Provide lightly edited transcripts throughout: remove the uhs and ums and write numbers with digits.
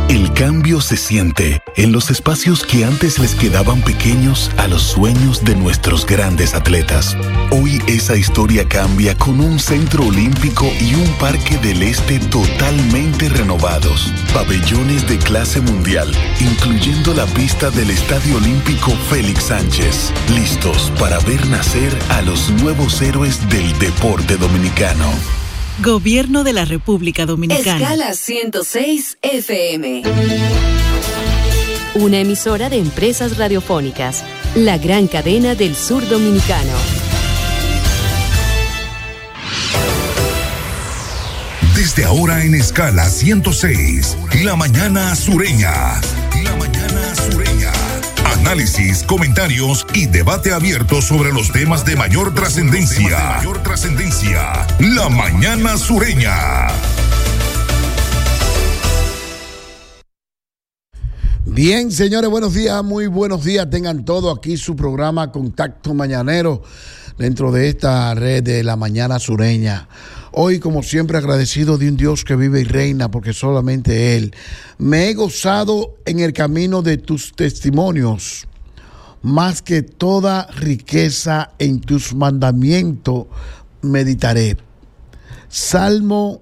El cambio se siente en los espacios que antes les quedaban pequeños a los sueños de nuestros grandes atletas. Hoy esa historia cambia con un centro olímpico y un parque del este totalmente renovados. Pabellones de clase mundial, incluyendo la pista del Estadio Olímpico Félix Sánchez. Listos para ver nacer a los nuevos héroes del deporte dominicano. Gobierno de la República Dominicana. Escala 106 FM. Una emisora de Empresas Radiofónicas. La gran cadena del sur dominicano. Desde ahora en Escala 106, La Mañana Sureña. La Mañana Sureña. Análisis, comentarios y debate abierto sobre los temas de mayor trascendencia. La Mañana Sureña. Bien, señores, buenos días, muy buenos días. Tengan todo aquí su programa Contacto Mañanero dentro de esta red de La Mañana Sureña. Hoy, como siempre, agradecido de un Dios que vive y reina, porque solamente Él. Me he gozado en el camino de tus testimonios, más que toda riqueza en tus mandamientos meditaré. Salmo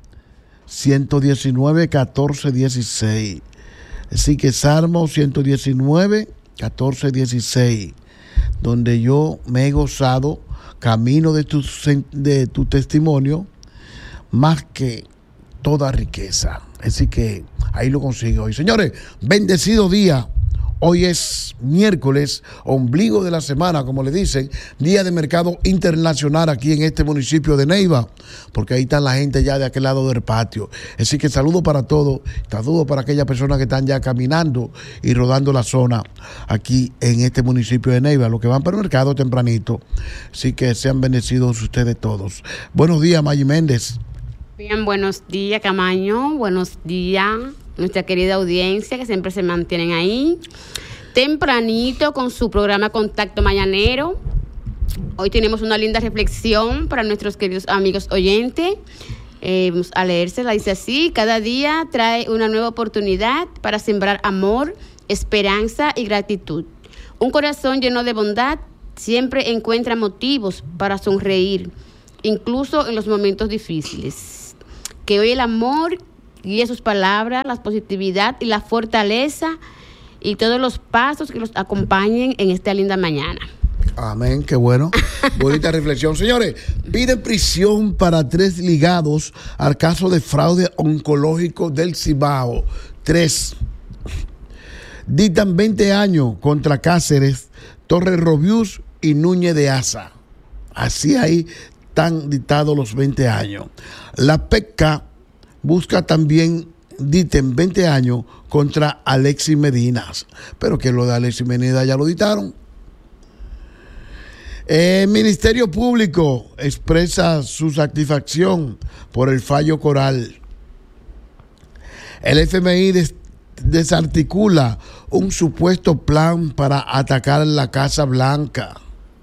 119, 14, 16. Así que Salmo 119, 14, 16, donde yo me he gozado camino de tu testimonio, más que toda riqueza. Así que ahí lo consigo hoy. Señores, bendecido día. Hoy es miércoles, ombligo de la semana, como le dicen, día de mercado internacional aquí en este municipio de Neiva, porque ahí está la gente ya de aquel lado del patio. Así que saludo para todos, saludo para aquellas personas que están ya caminando y rodando la zona aquí en este municipio de Neiva, los que van para el mercado tempranito. Así que sean bendecidos ustedes todos. Buenos días, Maggie Méndez. Bien, buenos días, Camaño. Buenos días, nuestra querida audiencia que siempre se mantienen ahí tempranito con su programa Contacto Mañanero. Hoy tenemos una linda reflexión para nuestros queridos amigos oyentes. Vamos a leérsela. Dice así: cada día trae una nueva oportunidad para sembrar amor, esperanza y gratitud. Un corazón lleno de bondad siempre encuentra motivos para sonreír, incluso en los momentos difíciles. Que hoy el amor guíe sus palabras, la positividad y la fortaleza y todos los pasos que los acompañen en esta linda mañana. Amén, qué bueno. Bonita reflexión. Señores, pide prisión para 3 ligados al caso de fraude oncológico del Cibao. 3. Dictan 20 años contra Cáceres, Torres Robiús y Núñez de Asa. Así ahí están dictados los 20 años. La PECA busca también, dicten 20 años contra Alexis Medina. Pero que lo de Alexis Medina ya lo dictaron. El Ministerio Público expresa su satisfacción por el fallo Coral. El FMI desarticula un supuesto plan para atacar la Casa Blanca.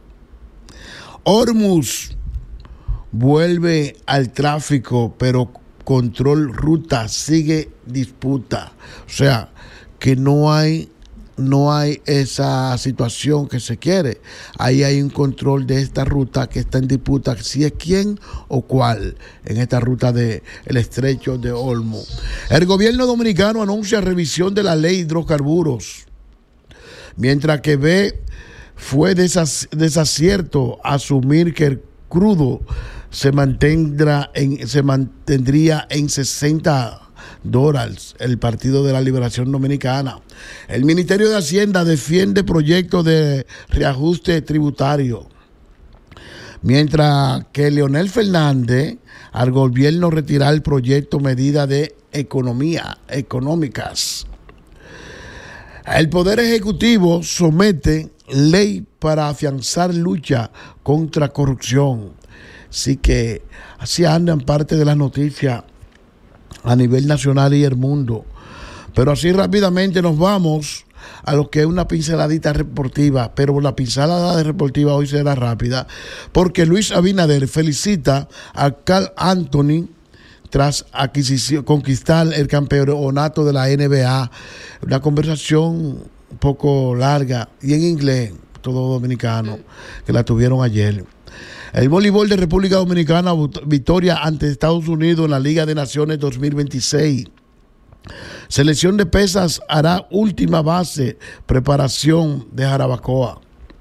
Hormuz vuelve al tráfico, pero control ruta sigue disputa. O sea, que no hay esa situación que se quiere. Ahí hay un control de esta ruta que está en disputa, si es quién o cuál, en esta ruta del estrecho de Hormuz. El gobierno dominicano anuncia revisión de la ley de hidrocarburos, mientras que fue desacierto asumir que el crudo se mantendría en $60 el Partido de la Liberación Dominicana. El Ministerio de Hacienda defiende proyectos de reajuste tributario, mientras que Leonel Fernández al gobierno retirar el proyecto medida de económicas. El Poder Ejecutivo somete ley para afianzar lucha contra corrupción. Así que así andan parte de las noticias a nivel nacional y el mundo. Pero así rápidamente nos vamos a lo que es una pinceladita deportiva, pero la pincelada deportiva hoy será rápida, porque Luis Abinader felicita a Carl Anthony tras conquistar el campeonato de la NBA. Una conversación un poco larga y en inglés, todo dominicano, que la tuvieron ayer. El voleibol de República Dominicana, victoria ante Estados Unidos en la Liga de Naciones 2026. Selección de pesas hará última base, preparación de Jarabacoa.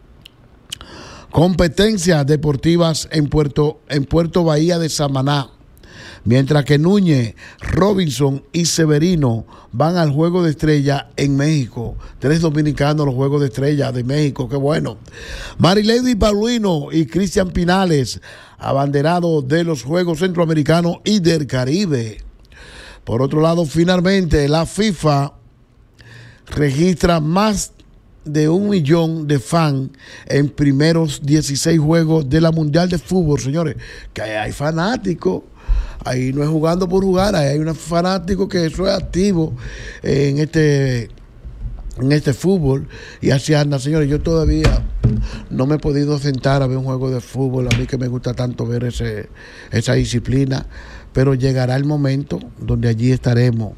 Competencias deportivas en Puerto Bahía de Samaná. Mientras que Núñez, Robinson y Severino van al Juego de Estrella en México. 3 dominicanos los Juegos de Estrella de México, qué bueno. Marilady Paulino y Cristian Pinales, abanderados de los Juegos Centroamericanos y del Caribe. Por otro lado, finalmente, la FIFA registra más de 1 millón de fans en primeros 16 juegos de la Mundial de Fútbol, señores, que hay fanáticos. Ahí no es jugando por jugar, ahí hay un fanático que eso es activo en este fútbol, y así anda, señores. Yo todavía no me he podido sentar a ver un juego de fútbol, a mí que me gusta tanto ver esa disciplina, pero llegará el momento donde allí estaremos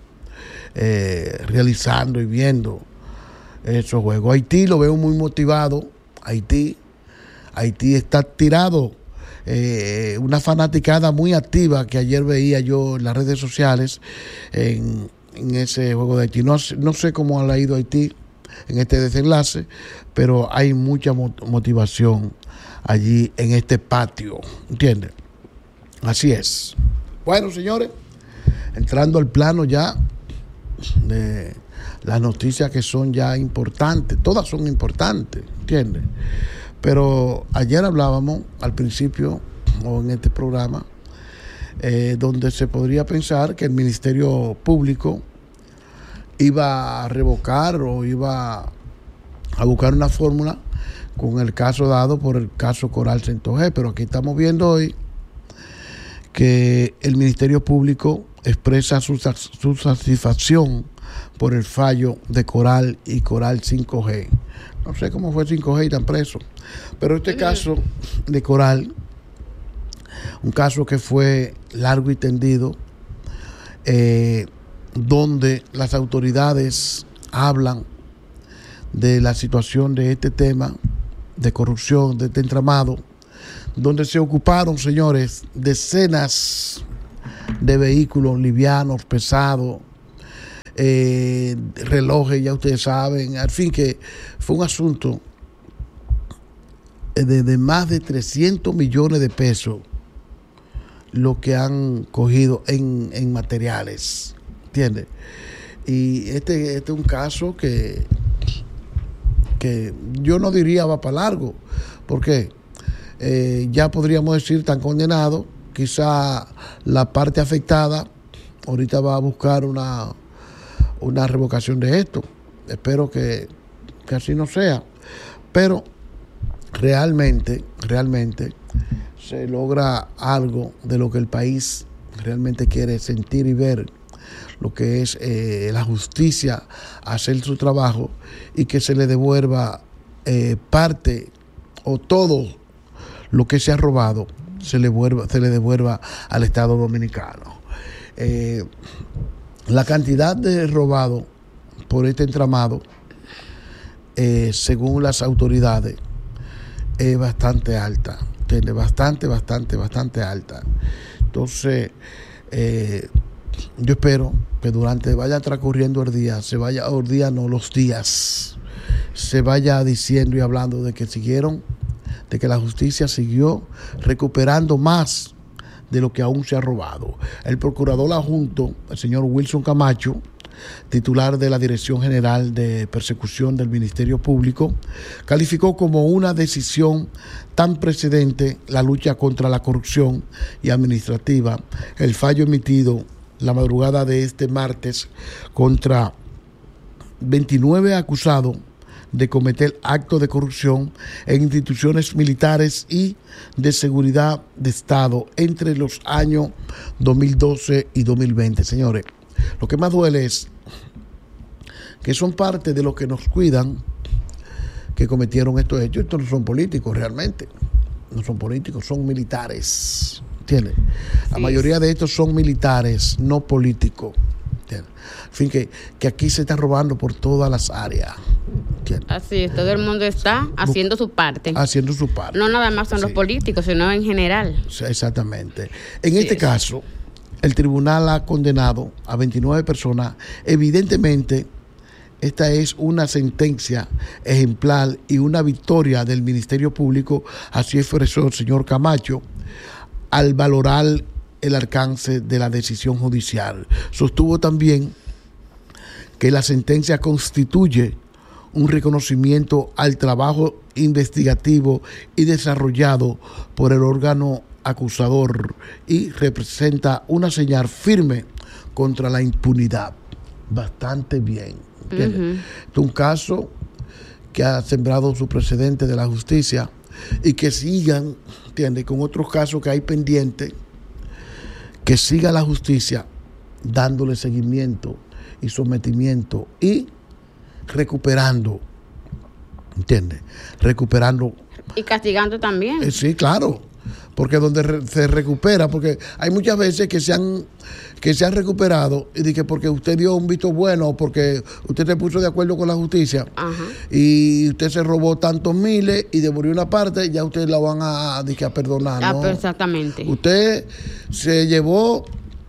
realizando y viendo esos juegos. Haití lo veo muy motivado. Haití está tirado. Una fanaticada muy activa que ayer veía yo en las redes sociales en ese juego de Haití. No sé cómo ha ido Haití en este desenlace, pero hay mucha motivación allí en este patio, ¿entiendes? Así es. Bueno, señores, entrando al plano ya de las noticias que son ya importantes, todas son importantes, ¿entiendes? Pero ayer hablábamos al principio, o en este programa, donde se podría pensar que el Ministerio Público iba a revocar o iba a buscar una fórmula con el caso dado por el caso Coral Centogé. Pero aquí estamos viendo hoy que el Ministerio Público expresa su satisfacción por el fallo de Coral y Coral 5G. No sé cómo fue 5G y están presos. Pero este caso de Coral, un caso que fue largo y tendido, donde las autoridades hablan de la situación de este tema, de corrupción, de este entramado, donde se ocuparon, señores, decenas de vehículos livianos, pesados, relojes, ya ustedes saben, al fin que fue un asunto de más de 300 millones de pesos lo que han cogido en materiales, ¿entiendes? Y este es un caso que yo no diría va para largo, porque ya podríamos decir tan condenado. Quizá la parte afectada ahorita va a buscar una revocación de esto. Espero que así no sea, pero realmente se logra algo de lo que el país realmente quiere sentir y ver, lo que es la justicia, hacer su trabajo y que se le devuelva parte o todo lo que se ha robado, se le devuelva al Estado Dominicano. La cantidad de robado por este entramado, según las autoridades, es bastante alta, ¿entiendes? Bastante alta. Entonces, yo espero que durante vaya transcurriendo el día, los días, se vaya diciendo y hablando de que de que la justicia siguió recuperando más de lo que aún se ha robado. El procurador adjunto, el señor Wilson Camacho, titular de la Dirección General de Persecución del Ministerio Público, calificó como una decisión tan precedente la lucha contra la corrupción y administrativa el fallo emitido la madrugada de este martes contra 29 acusados de cometer actos de corrupción en instituciones militares y de seguridad de Estado entre los años 2012 y 2020. Señores, lo que más duele es que son parte de los que nos cuidan que cometieron estos hechos. Estos no son políticos realmente, no son políticos, son militares, ¿entiendes? La mayoría de estos son militares, no políticos. ¿Entiendes? En fin, que aquí se está robando por todas las áreas. ¿Entiendes? Así es, todo el mundo está haciendo su parte. Haciendo su parte. No nada más son los políticos, sino en general. Exactamente. En este caso, el tribunal ha condenado a 29 personas. Evidentemente, esta es una sentencia ejemplar y una victoria del Ministerio Público, así expresó el señor Camacho, al valorar el alcance de la decisión judicial. Sostuvo también que la sentencia constituye un reconocimiento al trabajo investigativo y desarrollado por el órgano acusador y representa una señal firme contra la impunidad. Bastante bien. ¿Entiendes? Es un caso que ha sembrado su precedente de la justicia y que sigan, ¿entiendes? Con otros casos que hay pendientes, que siga la justicia dándole seguimiento y sometimiento y recuperando, ¿entiendes? Recuperando. Y castigando también. Sí, claro, porque donde se recupera, porque hay muchas veces que se han recuperado y dije porque usted dio un visto bueno o porque usted se puso de acuerdo con la justicia. Ajá. Y usted se robó tantos miles y devolvió una parte, ya usted la van a perdonar, ¿no? Exactamente. Usted se llevó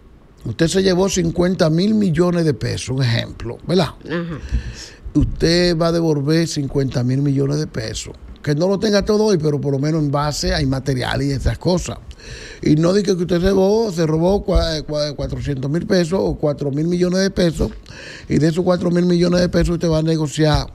50,000 millones de pesos, un ejemplo, ¿verdad? Ajá. Usted va a devolver 50,000 millones de pesos. Que no lo tenga todo hoy, pero por lo menos en base hay material y esas cosas. Y no diga que usted se robó 400,000 pesos o 4,000 millones de pesos, y de esos 4,000 millones de pesos usted va a negociar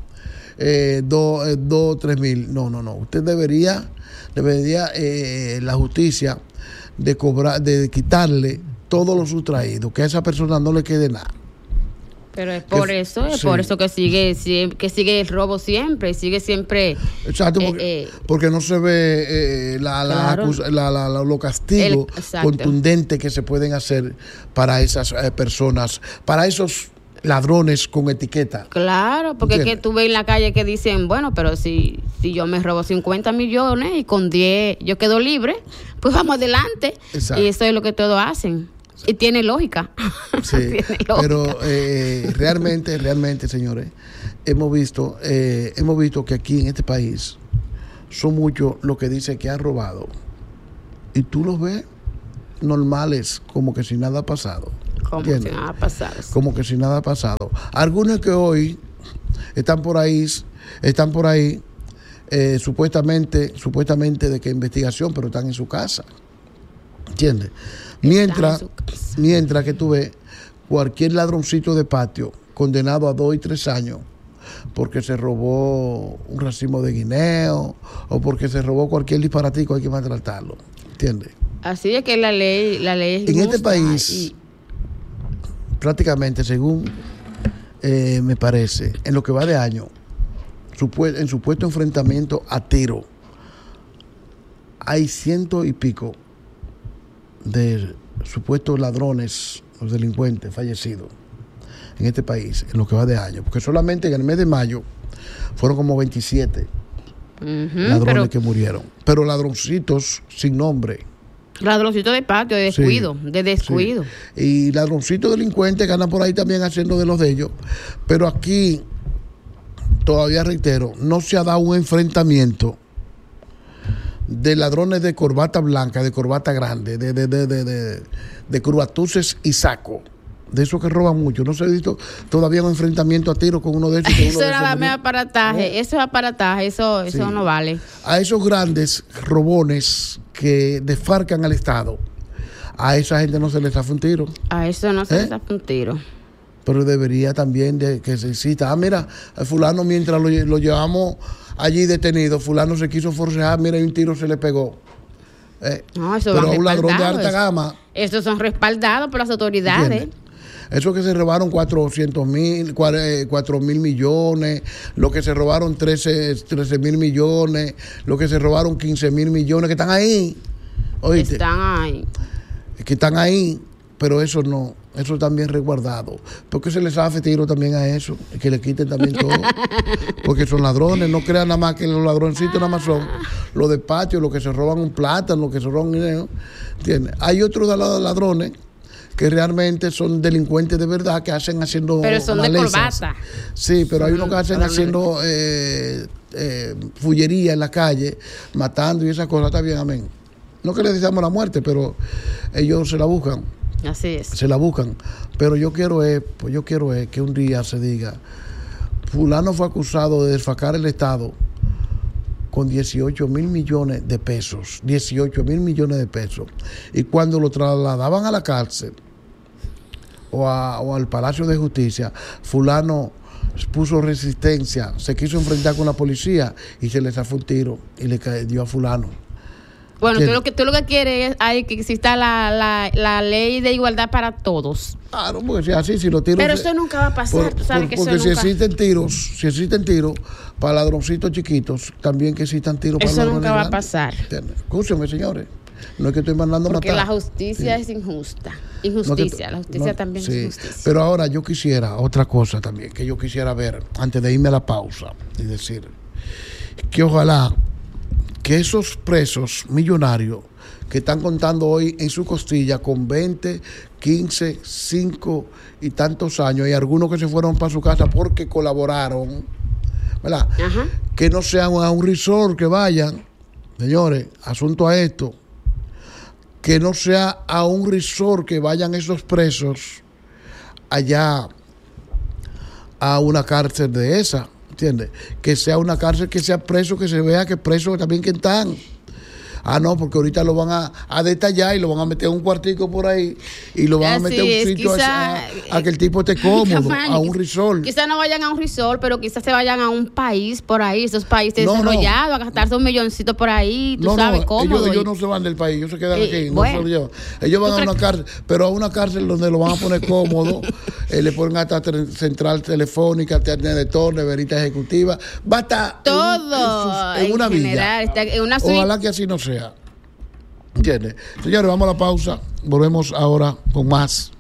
3,000. No. Usted debería la justicia de quitarle todo lo sustraído, que a esa persona no le quede nada. Pero es por eso que sigue el robo siempre, sigue siempre. Exacto, porque no se ve los castigos contundentes que se pueden hacer para esas personas, para esos ladrones con etiqueta. Claro, porque es que tú ves en la calle que dicen, bueno, pero si yo me robo 50 millones y con 10 yo quedo libre, pues vamos adelante. Exacto. Y eso es lo que todos hacen. Y tiene lógica. Sí, tiene lógica. Pero realmente, señores, hemos visto que aquí en este país son muchos los que dicen que han robado. Y tú los ves normales, como que si nada ha pasado. Como si nada ha pasado. Como que si nada ha pasado. Algunos que hoy están por ahí supuestamente de que investigación, pero están en su casa. ¿Entiendes? Mientras que tú ves cualquier ladroncito de patio condenado a 2 y 3 años porque se robó un racimo de guineo o porque se robó cualquier disparatico, hay que maltratarlo. ¿Entiendes? Así es que la ley es en este país prácticamente, según me parece, en lo que va de año, en supuesto enfrentamiento a tiro, hay 100 y pico de supuestos ladrones o delincuentes fallecidos en este país en lo que va de año, porque solamente en el mes de mayo fueron como 27 ladrones que murieron, pero ladroncitos sin nombre, ladroncitos de patio, de descuido, sí. Y ladroncitos delincuentes que andan por ahí también haciendo de los de ellos, pero aquí todavía reitero, no se ha dado un enfrentamiento de ladrones de corbata blanca, de corbata grande, de curvatuces y saco, de esos que roban mucho. No se ha visto todavía un enfrentamiento a tiro con uno de esos. Eso era aparataje, eso es aparataje, eso no vale. A esos grandes robones que desfarcan al Estado, a esa gente no se les hace un tiro. A eso no se les hace un tiro. Pero debería también de que se cita. Mira, el fulano mientras lo llevamos allí detenido, fulano se quiso forcejar, mira, y un tiro se le pegó. No, eso pero a un ladrón de alta gama. Estos son respaldados por las autoridades. ¿Entiendes? Eso que se robaron 4,000 millones, lo que se robaron 13,000 millones, lo que se robaron 15,000 millones, que están ahí. ¿Oíste? Están ahí. Que están ahí, pero eso no eso también resguardado. Porque se les hace tiro también a eso, y que le quiten también todo. Porque son ladrones, no crean nada más que los ladroncitos nada más son los de patio, los que se roban un plátano, los que se roban dinero. ¿Entiendes? Hay otros ladrones que realmente son delincuentes de verdad, que hacen haciendo pero son malezas. De corbata. Sí, pero hay unos que hacen haciendo fullería en la calle, matando y esas cosas. Está bien, amén. No que les deseamos la muerte, pero ellos se la buscan. Así es. Se la buscan. Pero yo quiero que un día se diga, fulano fue acusado de desfacar el Estado con 18 mil millones de pesos. 18 mil millones de pesos. Y cuando lo trasladaban a la cárcel o al Palacio de Justicia, fulano puso resistencia, se quiso enfrentar con la policía y se le zafó un tiro y le dio a fulano. Bueno, tú lo que quieres es que exista la ley de igualdad para todos. Claro, porque si así, si los tiros... Pero eso nunca va a pasar, tú sabes que eso nunca... Porque si existen tiros para ladroncitos chiquitos, también que existan tiros para ladrones grandes. Eso nunca va a pasar. Escúchenme, señores. No es que estoy mandando a matar. Porque la justicia es injusta. Injusticia, la justicia también es injusticia. Pero ahora yo quisiera, otra cosa también, que yo quisiera ver, antes de irme a la pausa, y decir que ojalá que esos presos millonarios que están contando hoy en su costilla con 20, 15, 5 y tantos años, y algunos que se fueron para su casa porque colaboraron, ¿verdad? Ajá. Que no sean a un resort, que vayan, señores, asunto a esto, que no sea a un resort, que vayan esos presos allá a una cárcel de esa, ¿entiendes? Que sea una cárcel, que sea preso, que se vea que presos también que están. No, porque ahorita lo van a detallar y lo van a meter en un cuartico por ahí y lo van a meter en un sitio a que el tipo esté cómodo, a un resort. Quizás no vayan a un resort, pero quizás se vayan a un país por ahí, esos países desarrollados, a gastarse un milloncito por ahí, tú sabes cómo. Ellos no se van del país, ellos se quedan aquí. Bueno, ellos van a una cárcel, pero a una cárcel donde lo van a poner cómodo, le ponen hasta central telefónica, de torre, neverita ejecutiva, va a estar todo en una villa. En una ojalá que así no sea. ¿Entiendes? Señores, vamos a la pausa. Volvemos ahora con más.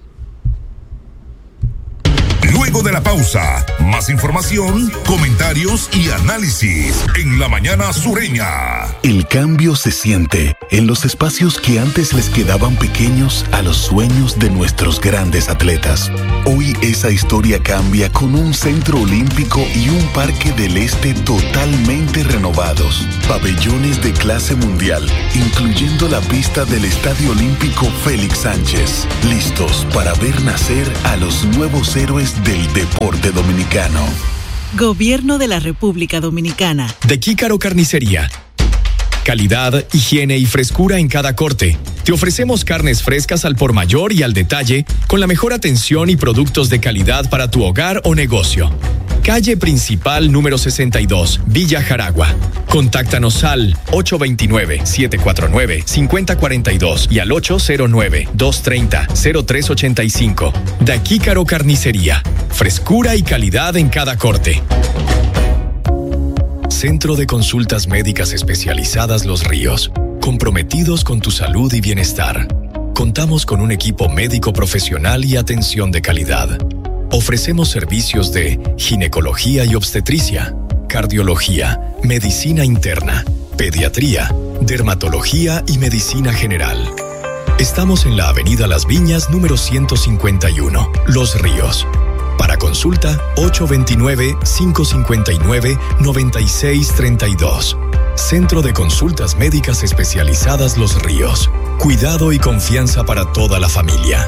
Luego de la pausa, más información, comentarios y análisis en La Mañana Sureña. El cambio se siente en los espacios que antes les quedaban pequeños a los sueños de nuestros grandes atletas. Hoy esa historia cambia con un centro olímpico y un parque del este totalmente renovados. Pabellones de clase mundial, incluyendo la pista del Estadio Olímpico Félix Sánchez. Listos para ver nacer a los nuevos héroes del deporte dominicano. Gobierno de la República Dominicana. De Kícaro Carnicería. Calidad, higiene y frescura en cada corte. Te ofrecemos carnes frescas al por mayor y al detalle, con la mejor atención y productos de calidad para tu hogar o negocio. Calle Principal número 62, Villa Jaragua. Contáctanos al 829-749-5042 y al 809-230-0385. Da Kícaro Carnicería. Frescura y calidad en cada corte. Centro de Consultas Médicas Especializadas Los Ríos. Comprometidos con tu salud y bienestar. Contamos con un equipo médico profesional y atención de calidad. Ofrecemos servicios de ginecología y obstetricia, cardiología, medicina interna, pediatría, dermatología y medicina general. Estamos en la Avenida Las Viñas, número 151, Los Ríos. Para consulta, 829-559-9632. Centro de Consultas Médicas Especializadas Los Ríos. Cuidado y confianza para toda la familia.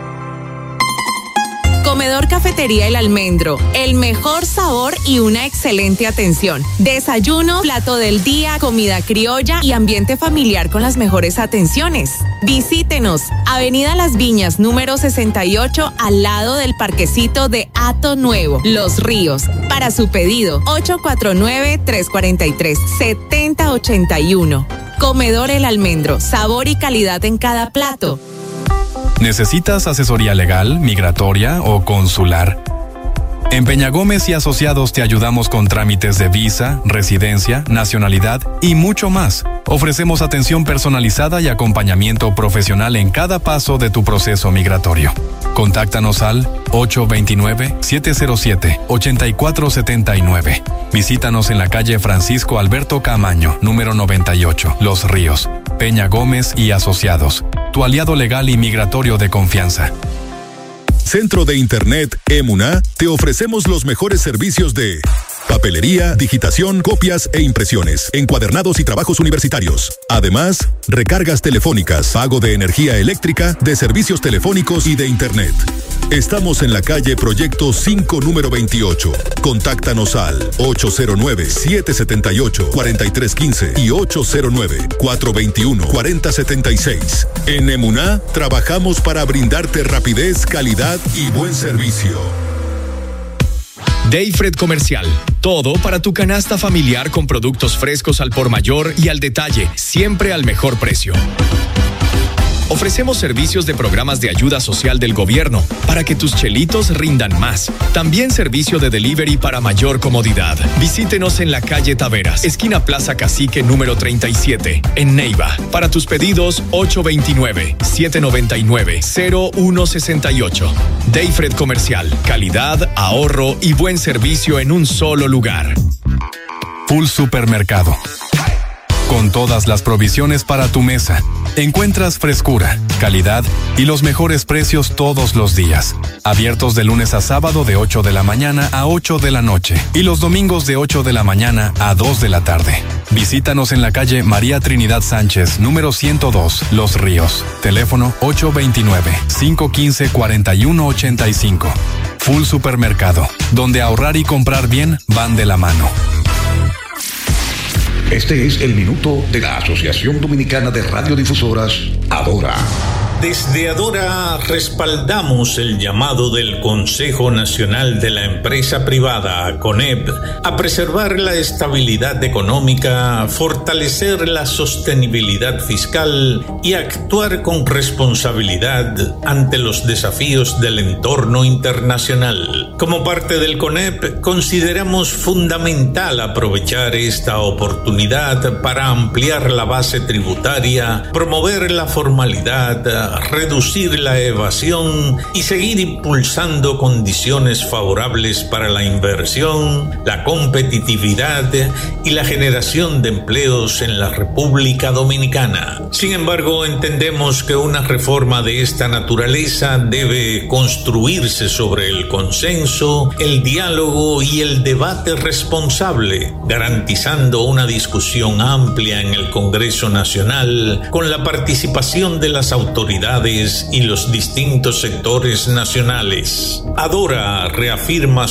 Comedor Cafetería El Almendro, el mejor sabor y una excelente atención. Desayuno, plato del día, comida criolla y ambiente familiar con las mejores atenciones. Visítenos, Avenida Las Viñas, número 68, al lado del parquecito de Hato Nuevo, Los Ríos. Para su pedido, 849-343-7081. Comedor El Almendro, sabor y calidad en cada plato. ¿Necesitas asesoría legal, migratoria o consular? En Peña Gómez y Asociados te ayudamos con trámites de visa, residencia, nacionalidad y mucho más. Ofrecemos atención personalizada y acompañamiento profesional en cada paso de tu proceso migratorio. Contáctanos al 829-707-8479. Visítanos en la calle Francisco Alberto Camaño, número 98, Los Ríos. Peña Gómez y Asociados, tu aliado legal y migratorio de confianza. Centro de Internet Emuná, te ofrecemos los mejores servicios de papelería, digitación, copias e impresiones, encuadernados y trabajos universitarios. Además, recargas telefónicas, pago de energía eléctrica, de servicios telefónicos y de Internet. Estamos en la calle Proyecto 5, número 28. Contáctanos al 809-778-4315 y 809-421-4076. En Emuná, trabajamos para brindarte rapidez, calidad y buen servicio. Dayfred Comercial. Todo para tu canasta familiar con productos frescos al por mayor y al detalle, siempre al mejor precio. Ofrecemos servicios de programas de ayuda social del gobierno para que tus chelitos rindan más. También servicio de delivery para mayor comodidad. Visítenos en la calle Taveras, esquina Plaza Cacique número 37, en Neiva. Para tus pedidos, 829-799-0168. Dayfred Comercial. Calidad, ahorro y buen servicio en un solo lugar. Full Supermercado. Con todas las provisiones para tu mesa, encuentras frescura, calidad y los mejores precios todos los días. Abiertos de lunes a sábado de 8 de la mañana a 8 de la noche y los domingos de 8 de la mañana a 2 de la tarde. Visítanos en la calle María Trinidad Sánchez, número 102, Los Ríos. Teléfono 829-515-4185. Full Supermercado, donde ahorrar y comprar bien van de la mano. Este es el minuto de la Asociación Dominicana de Radiodifusoras, Adora. Desde Adora respaldamos el llamado del Consejo Nacional de la Empresa Privada, CONEP, a preservar la estabilidad económica, fortalecer la sostenibilidad fiscal y actuar con responsabilidad ante los desafíos del entorno internacional. Como parte del CONEP, consideramos fundamental aprovechar esta oportunidad para ampliar la base tributaria, promover la formalidad, reducir la evasión y seguir impulsando condiciones favorables para la inversión, la competitividad y la generación de empleos en la República Dominicana. Sin embargo, entendemos que una reforma de esta naturaleza debe construirse sobre el consenso, el diálogo y el debate responsable, garantizando una discusión amplia en el Congreso Nacional con la participación de las autoridades y los distintos sectores nacionales. Adora reafirma